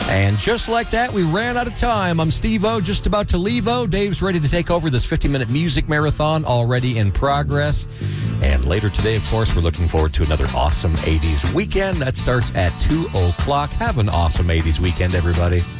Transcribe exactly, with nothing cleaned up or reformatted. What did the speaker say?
And just like that, we ran out of time. I'm Steve-O, just about to leave-O. Dave's ready to take over this fifty-minute music marathon, already in progress. And later today, of course, we're looking forward to another awesome eighties weekend. That starts at two o'clock. Have an awesome eighties weekend, everybody.